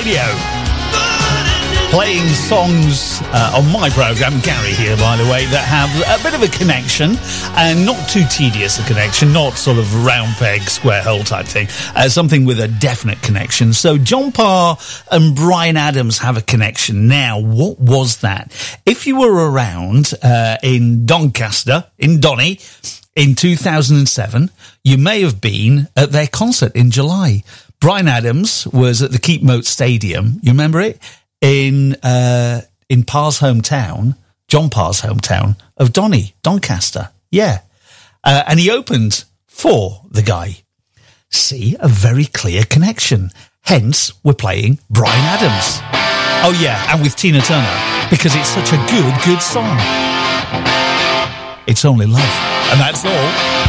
Radio. Playing songs on my programme, Gary here, by the way, that have a bit of a connection, and not too tedious a connection, not sort of round peg, square hole type thing, something with a definite connection. So John Parr and Bryan Adams have a connection. Now, what was that? If you were around in Doncaster, in Donny, in 2007, you may have been at their concert in July. Bryan Adams was at the Keepmoat Stadium. You remember it? In Parr's hometown, John Parr's hometown of Doncaster. Yeah. And he opened for the guy. See, a very clear connection. Hence, we're playing Bryan Adams. Oh, yeah, and with Tina Turner, because it's such a good song. It's Only Love. And that's all.